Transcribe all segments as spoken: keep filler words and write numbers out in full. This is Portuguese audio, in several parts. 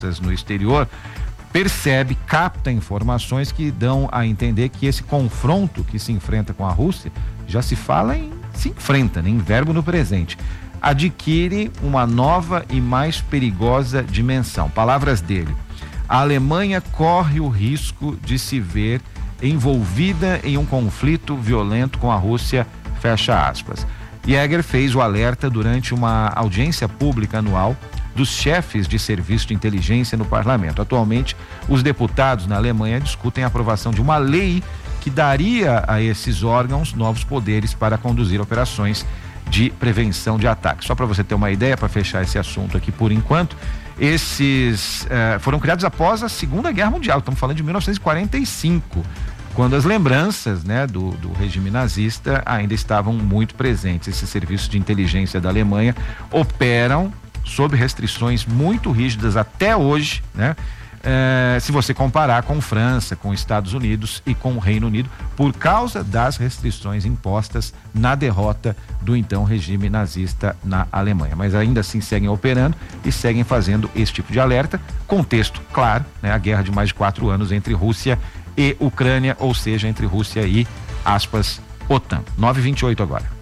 no exterior, percebe, capta informações que dão a entender que esse confronto que se enfrenta com a Rússia, já se fala em se enfrenta, né, em verbo no presente, adquire uma nova e mais perigosa dimensão. Palavras dele: a Alemanha corre o risco de se ver envolvida em um conflito violento com a Rússia, fecha aspas. Jäger fez o alerta durante uma audiência pública anual dos chefes de serviço de inteligência no parlamento. Atualmente, os deputados na Alemanha discutem a aprovação de uma lei que daria a esses órgãos novos poderes para conduzir operações de prevenção de ataques. Só para você ter uma ideia, para fechar esse assunto aqui por enquanto, esses eh, foram criados após a Segunda Guerra Mundial. Estamos falando de mil novecentos e quarenta e cinco, quando as lembranças, né, do, do regime nazista ainda estavam muito presentes. Esses serviços de inteligência da Alemanha operam sob restrições muito rígidas até hoje, né? É, se você comparar com França, com Estados Unidos e com o Reino Unido, por causa das restrições impostas na derrota do então regime nazista na Alemanha. Mas ainda assim seguem operando e seguem fazendo esse tipo de alerta. Contexto, claro, né? A guerra de mais de quatro anos entre Rússia e Ucrânia, ou seja, entre Rússia e, aspas, OTAN. nove e vinte e oito agora.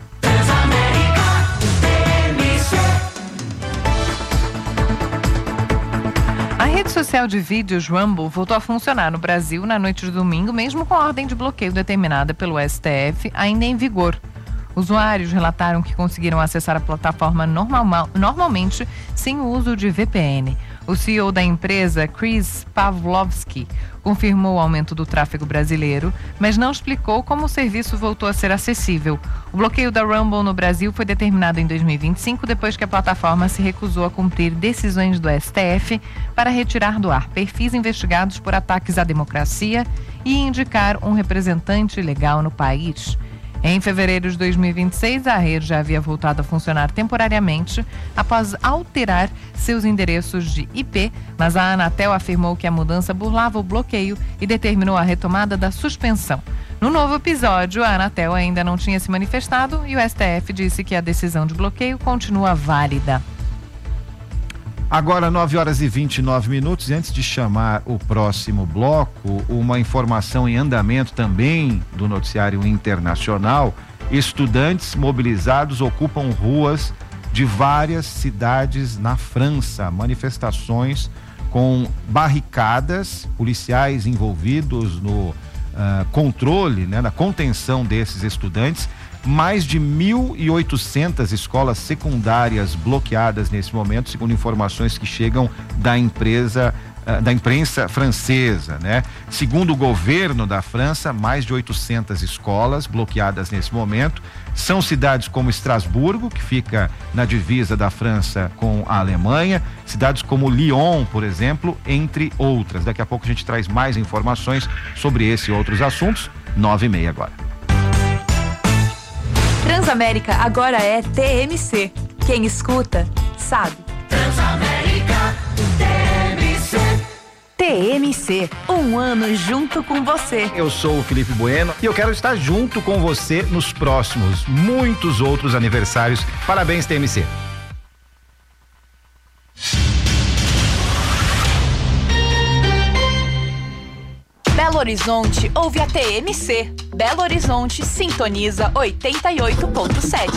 A rede social de vídeos Rumble voltou a funcionar no Brasil na noite de domingo, mesmo com a ordem de bloqueio determinada pelo S T F ainda em vigor. Usuários relataram que conseguiram acessar a plataforma normal, normalmente sem o uso de V P N. O C E O da empresa, Chris Pavlovski, confirmou o aumento do tráfego brasileiro, mas não explicou como o serviço voltou a ser acessível. O bloqueio da Rumble no Brasil foi determinado em dois mil e vinte e cinco, depois que a plataforma se recusou a cumprir decisões do S T F para retirar do ar perfis investigados por ataques à democracia e indicar um representante legal no país. Em fevereiro de dois mil e vinte e seis, a rede já havia voltado a funcionar temporariamente após alterar seus endereços de I P, mas a Anatel afirmou que a mudança burlava o bloqueio e determinou a retomada da suspensão. No novo episódio, a Anatel ainda não tinha se manifestado e o S T F disse que a decisão de bloqueio continua válida. Agora, nove horas e vinte e nove minutos, e antes de chamar o próximo bloco, uma informação em andamento também do noticiário internacional: estudantes mobilizados ocupam ruas de várias cidades na França. Manifestações com barricadas, policiais envolvidos no uh, controle, né, na contenção desses estudantes. Mais de mil e oitocentas escolas secundárias bloqueadas nesse momento, segundo informações que chegam da empresa, uh, da imprensa francesa, né? Segundo o governo da França, mais de oitocentas escolas bloqueadas nesse momento. São cidades como Estrasburgo, que fica na divisa da França com a Alemanha, cidades como Lyon, por exemplo, entre outras. Daqui a pouco a gente traz mais informações sobre esse e outros assuntos. Nove e meia agora. Transamérica agora é T M C. Quem escuta, sabe. Transamérica T M C. T M C, um ano junto com você. Eu sou o Felipe Bueno e eu quero estar junto com você nos próximos muitos outros aniversários. Parabéns, T M C. Belo Horizonte ouve a T M C. Belo Horizonte sintoniza oitenta e oito ponto sete.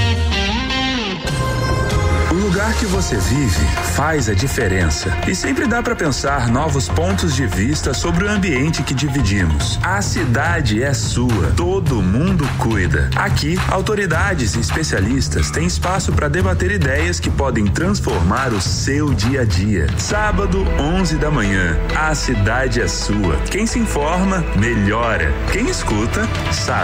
O lugar que você vive faz a diferença e sempre dá para pensar novos pontos de vista sobre o ambiente que dividimos. A cidade é sua, todo mundo cuida. Aqui, autoridades e especialistas têm espaço para debater ideias que podem transformar o seu dia a dia. Sábado, onze da manhã, a cidade é sua. Quem se informa, melhora. Quem escuta, sabe.